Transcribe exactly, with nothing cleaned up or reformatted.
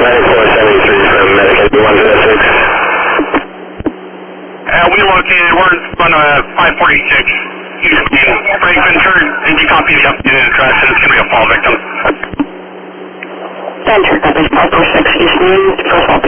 ninety-four seventy-three from Medicaid one zero six. Uh, we located, we're on uh, five forty-six East Main. Frank Ventura, did you copy the updated address? And it's going to be a fall victim. Venture, that is five forty-six East Main, first fall